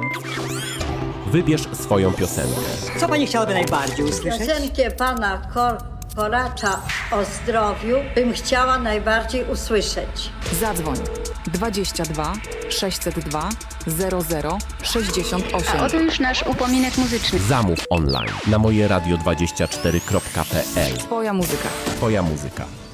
Wybierz swoją piosenkę. Co pani chciałaby najbardziej usłyszeć? Piosenkę pana Koracza o zdrowiu bym chciała najbardziej usłyszeć. Zadzwoń 22 602 00 68. A oto już nasz upominek muzyczny. Zamów online na mojeradio24.pl. Twoja muzyka. Twoja muzyka.